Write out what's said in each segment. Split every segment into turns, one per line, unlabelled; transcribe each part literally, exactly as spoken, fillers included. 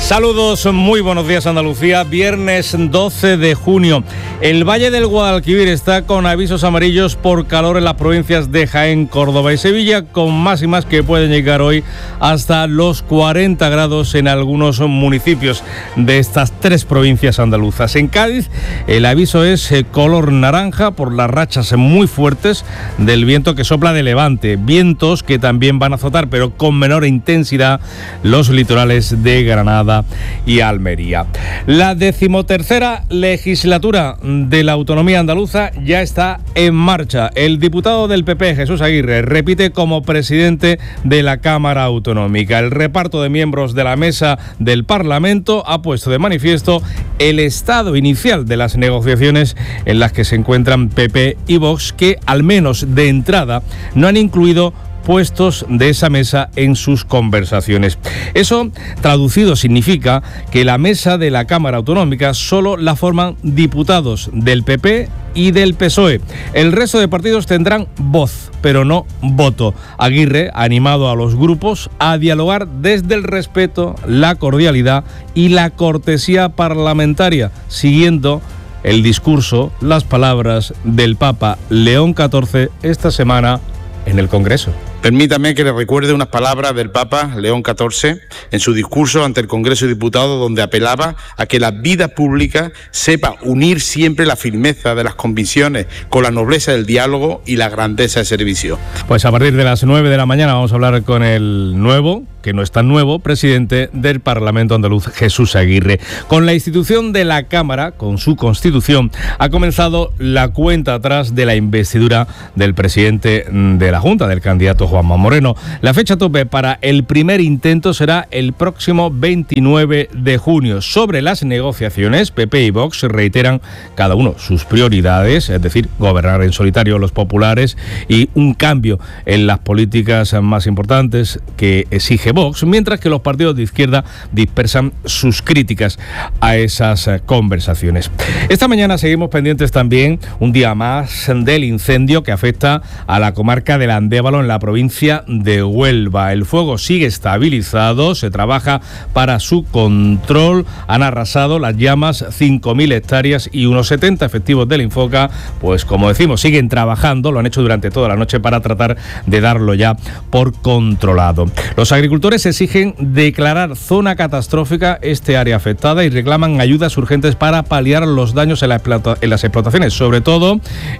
Saludos, muy buenos días Andalucía, viernes doce de junio. El Valle del Guadalquivir está con avisos amarillos por calor en las provincias de Jaén, Córdoba y Sevilla, con máximas que pueden llegar hoy hasta los cuarenta grados en algunos municipios de estas tres provincias andaluzas. En Cádiz el aviso es color naranja por las rachas muy fuertes del viento que sopla de levante, vientos que también van a azotar pero con menor intensidad los litorales de Granada y Almería. La decimotercera legislatura de la autonomía andaluza ya está en marcha. El diputado del P P, Jesús Aguirre, repite como presidente de la Cámara Autonómica. El reparto de miembros de la mesa del Parlamento ha puesto de manifiesto el estado inicial de las negociaciones en las que se encuentran P P y Vox, que al menos de entrada no han incluido puestos de esa mesa en sus conversaciones. Eso, traducido, significa que la mesa de la Cámara Autonómica solo la forman diputados del P P y del P S O E. El resto de partidos tendrán voz, pero no voto. Aguirre ha animado a los grupos a dialogar desde el respeto, la cordialidad y la cortesía parlamentaria, siguiendo el discurso, las palabras del Papa León catorce esta semana en el Congreso.
Permítame que le recuerde unas palabras del Papa León catorce en su discurso ante el Congreso de Diputados, donde apelaba a que la vida pública sepa unir siempre la firmeza de las convicciones con la nobleza del diálogo y la grandeza del servicio.
Pues a partir de las nueve de la mañana vamos a hablar con el nuevo, que no es tan nuevo, presidente del Parlamento andaluz, Jesús Aguirre. Con la institución de la Cámara, con su constitución, ha comenzado la cuenta atrás de la investidura del presidente de la Junta, del candidato Juanma Moreno. La fecha tope para el primer intento será el próximo veintinueve de junio. Sobre las negociaciones, P P y Vox reiteran cada uno sus prioridades, es decir, gobernar en solitario los populares y un cambio en las políticas más importantes que exige Vox, mientras que los partidos de izquierda dispersan sus críticas a esas conversaciones. Esta mañana seguimos pendientes también, un día más, del incendio que afecta a la comarca del Andévalo en la provincia de Huelva. El fuego sigue estabilizado, se trabaja para su control. Han arrasado las llamas cinco mil hectáreas y unos setenta efectivos del Infoca, pues como decimos, siguen trabajando, lo han hecho durante toda la noche para tratar de darlo ya por controlado. Los agricultores exigen declarar zona catastrófica este área afectada y reclaman ayudas urgentes para paliar los daños en, la explota- en las explotaciones, sobre todo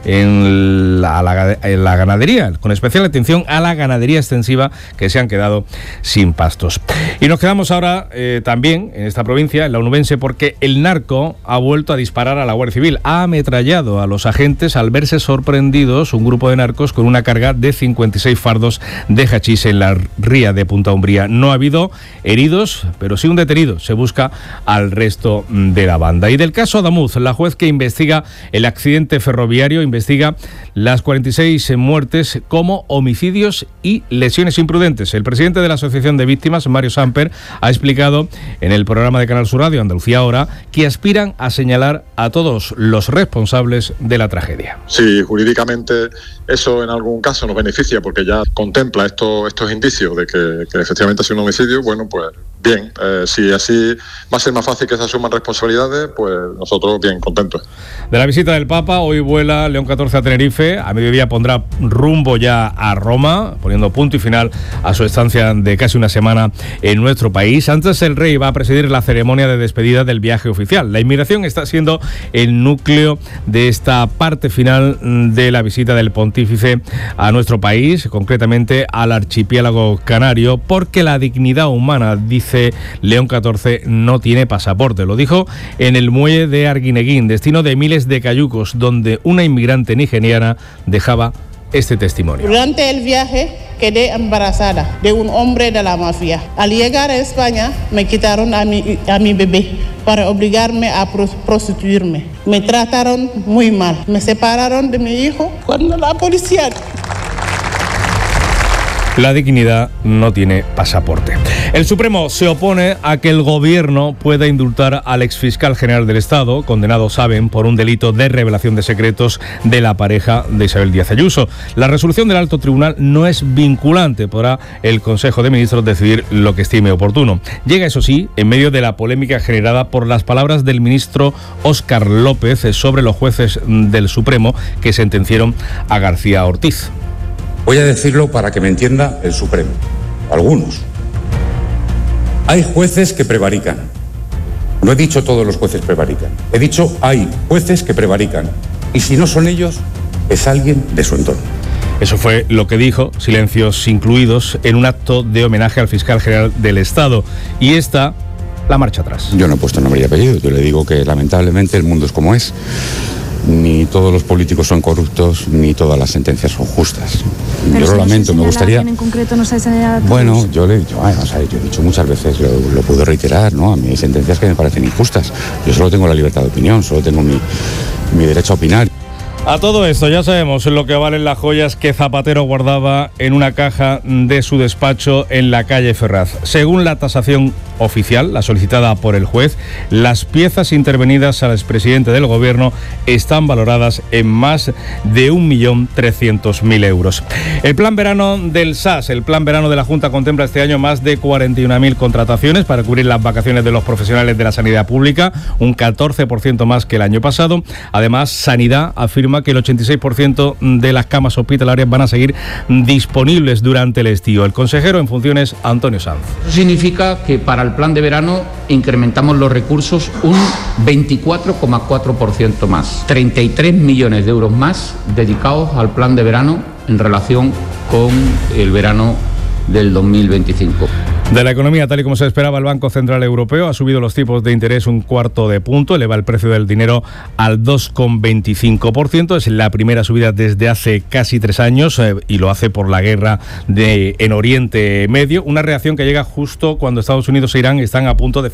en la, la, en la ganadería, con especial atención a la ganadería extensiva, que se han quedado sin pastos. Y nos quedamos ahora eh, también en esta provincia, en la onubense, porque el narco ha vuelto a disparar a la Guardia Civil. Ha ametrallado a los agentes al verse sorprendidos un grupo de narcos con una carga de cincuenta y seis fardos de hachís en la ría de Punta Umbría. No ha habido heridos, pero sí un detenido. Se busca al resto de la banda. Y del caso Adamuz, la juez que investiga el accidente ferroviario investiga las cuarenta y seis muertes como homicidios y lesiones imprudentes. El presidente de la Asociación de Víctimas, Mario Samper, ha explicado en el programa de Canal Sur Radio, Andalucía Ahora, que aspiran a señalar a todos los responsables de la tragedia.
Sí, jurídicamente eso en algún caso nos beneficia porque ya contempla estos, estos indicios de que, que efectivamente ha sido un homicidio. Bueno, pues bien, eh, si así va a ser más fácil que se asuman responsabilidades, pues nosotros bien contentos.
De la visita del Papa, hoy vuela León catorce a Tenerife, a mediodía pondrá rumbo ya a Roma, poniendo punto y final a su estancia de casi una semana en nuestro país. Antes el rey va a presidir la ceremonia de despedida del viaje oficial. La inmigración está siendo el núcleo de esta parte final de la visita del pontífice a nuestro país, concretamente al archipiélago canario, porque la dignidad humana, dice León catorce, no tiene pasaporte. Lo dijo en el muelle de Arguineguín, destino de miles de cayucos, donde una inmigrante nigeriana dejaba este testimonio.
Durante el viaje quedé embarazada de un hombre de la mafia. Al llegar a España me quitaron a mi, a mi bebé para obligarme a prostituirme. Me trataron muy mal. Me separaron de mi hijo cuando la policía...
La dignidad no tiene pasaporte. El Supremo se opone a que el Gobierno pueda indultar al exfiscal general del Estado, condenado, saben, por un delito de revelación de secretos de la pareja de Isabel Díaz Ayuso. La resolución del Alto Tribunal no es vinculante. Podrá el Consejo de Ministros decidir lo que estime oportuno. Llega, eso sí, en medio de la polémica generada por las palabras del ministro Óscar López sobre los jueces del Supremo que sentenciaron a García Ortiz.
Voy a decirlo para que me entienda el Supremo, algunos. Hay jueces que prevarican. No he dicho todos los jueces prevarican. He dicho hay jueces que prevarican. Y si no son ellos, es alguien de su entorno.
Eso fue lo que dijo, silencios incluidos, en un acto de homenaje al fiscal general del Estado. Y esta, la marcha atrás.
Yo no he puesto nombre y apellido. Yo le digo que lamentablemente el mundo es como es. Ni todos los políticos son corruptos, ni todas las sentencias son justas. Pero yo lo lamento, me gustaría...
En concreto no se señala a todos.
Bueno, yo le he dicho, o sea, yo he dicho muchas veces, lo, lo puedo reiterar, ¿no? A mí hay sentencias que me parecen injustas. Yo solo tengo la libertad de opinión, solo tengo mi, mi derecho a opinar.
A todo esto ya sabemos lo que valen las joyas que Zapatero guardaba en una caja de su despacho en la calle Ferraz. Según la tasación oficial, la solicitada por el juez, las piezas intervenidas al expresidente del Gobierno están valoradas en más de un millón trescientos mil euros. El plan verano del S A S, el plan verano de la Junta, contempla este año más de cuarenta y una mil contrataciones para cubrir las vacaciones de los profesionales de la sanidad pública, un catorce por ciento más que el año pasado. Además, Sanidad afirma que el ochenta y seis por ciento de las camas hospitalarias van a seguir disponibles durante el estío. El consejero en funciones, Antonio Sanz.
Eso significa que para el plan de verano incrementamos los recursos un veinticuatro coma cuatro por ciento más. treinta y tres millones de euros más dedicados al plan de verano en relación con el verano del dos mil veinticinco.
De la economía, tal y como se esperaba, el Banco Central Europeo ha subido los tipos de interés un cuarto de punto, eleva el precio del dinero al dos coma veinticinco por ciento. Es la primera subida desde hace casi tres años eh, y lo hace por la guerra de, en Oriente Medio. Una reacción que llega justo cuando Estados Unidos e Irán están a punto de